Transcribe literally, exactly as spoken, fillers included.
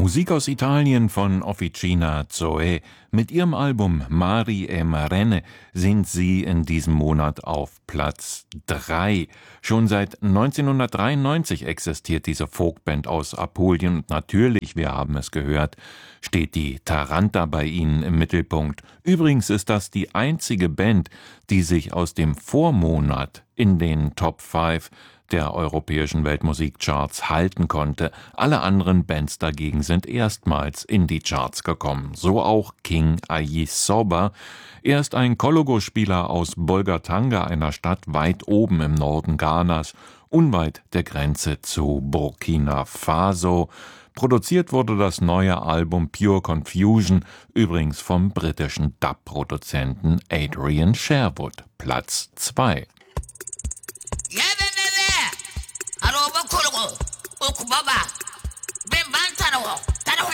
Musik aus Italien von Officina Zoe. Mit ihrem Album Mari e Marene sind sie in diesem Monat auf Platz drei. Schon seit neunzehnhundertdreiundneunzig existiert diese Folkband aus Apulien und natürlich, wir haben es gehört, steht die Taranta bei ihnen im Mittelpunkt. Übrigens ist das die einzige Band, die sich aus dem Vormonat in den Top fünf der europäischen Weltmusikcharts halten konnte. Alle anderen Bands dagegen sind erstmals in die Charts gekommen. So auch King Ayisoba. Er ist ein Kologo-Spieler aus Bolgatanga, einer Stadt weit oben im Norden Ghanas, unweit der Grenze zu Burkina Faso. Produziert wurde das neue Album Pure Confusion, übrigens vom britischen Dub-Produzenten Adrian Sherwood. Platz zwei.